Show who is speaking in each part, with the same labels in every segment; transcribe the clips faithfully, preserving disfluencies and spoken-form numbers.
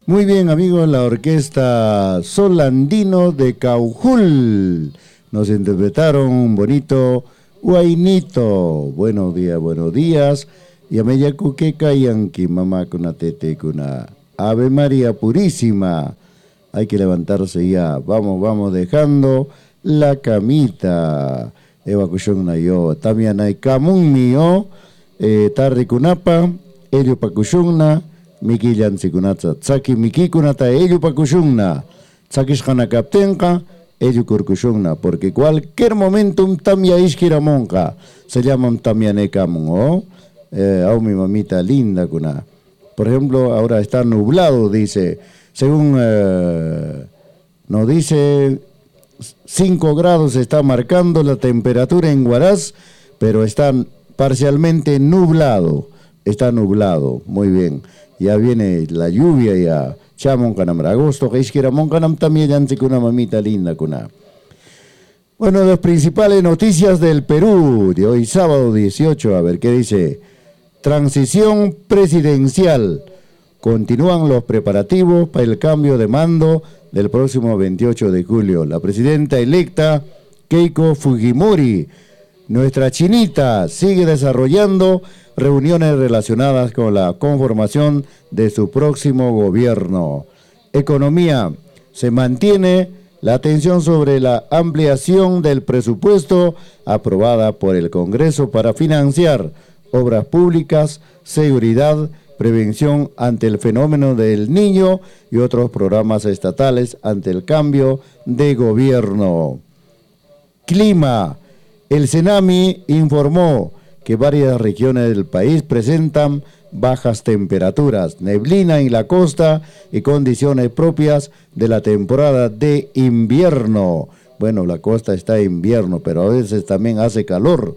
Speaker 1: Muy bien, amigos, la orquesta Solandino de Caujul nos interpretaron un bonito Huaynito. Buenos días, buenos días. Yameya Cuqueca Yanqui, mamá con una tete, con una Ave María Purísima. Hay que levantarse ya. Vamos, vamos dejando la camita. Eva Cushon yo, también hay Camun mío, Tarri Kunapa, Elio Pacushunna. Miki Yansi kunata, Tsaki Miki kunata, ello pakushungna, Tsakis Hana Kaptenka, ello kurkushungna, porque cualquier momento un tamia iskiramonka, se llaman tamia nekamun, eh, a mi mamita linda kuna. Por ejemplo, ahora está nublado, dice, según eh, nos dice, cinco grados está marcando la temperatura en Huaraz, pero está parcialmente nublado, está nublado, muy bien. Ya viene la lluvia ya. Chamon canam agosto, que isquera moncanam también yanti con una mamita linda kuna. Bueno, las principales noticias del Perú de hoy sábado dieciocho, a ver qué dice. Transición presidencial. Continúan los preparativos para el cambio de mando del próximo veintiocho de julio. La presidenta electa Keiko Fujimori, nuestra chinita, sigue desarrollando reuniones relacionadas con la conformación de su próximo gobierno. Economía. Se mantiene la atención sobre la ampliación del presupuesto aprobada por el Congreso para financiar obras públicas, seguridad, prevención ante el fenómeno del Niño y otros programas estatales ante el cambio de gobierno. Clima. El CENAMI informó que varias regiones del país presentan bajas temperaturas, neblina en la costa y condiciones propias de la temporada de invierno. Bueno, la costa está en invierno, pero a veces también hace calor.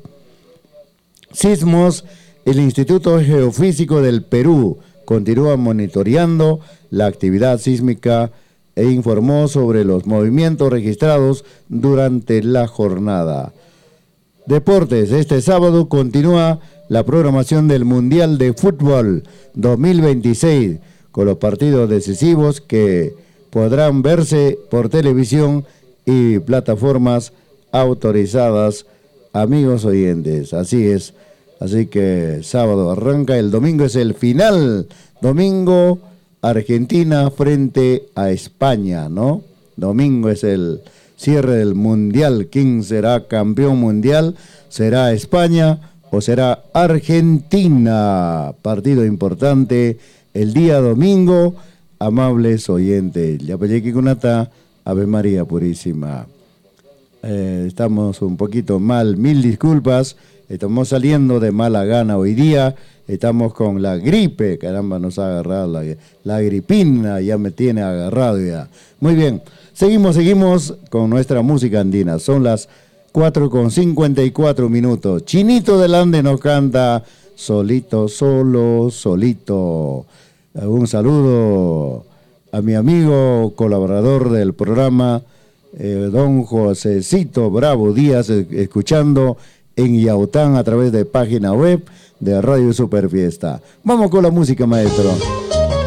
Speaker 1: Sismos. El Instituto Geofísico del Perú continúa monitoreando la actividad sísmica e informó sobre los movimientos registrados durante la jornada. Deportes. Este sábado continúa la programación del Mundial de Fútbol dos mil veintiséis con los partidos decisivos que podrán verse por televisión y plataformas autorizadas, amigos oyentes. Así es. Así que sábado arranca, el domingo es el final. Domingo Argentina frente a España, ¿no? Domingo es el cierre del Mundial. ¿Quién será campeón mundial? ¿Será España o será Argentina? Partido importante el día domingo, amables oyentes. Yapayequi Kunata, Ave María Purísima. Eh, estamos un poquito mal, mil disculpas. Estamos saliendo de mala gana hoy día. Estamos con la gripe, caramba, nos ha agarrado la, la gripina, ya me tiene agarrado ya. Muy bien. Seguimos, seguimos con nuestra música andina. Son las cuatro con cincuenta y cuatro minutos. Chinito del Ande nos canta Solito, Solo, Solito. Un saludo a mi amigo colaborador del programa, eh, don Josecito Bravo Díaz, escuchando en Yaután a través de página web de Radio Superfiesta. Vamos con la música, maestro.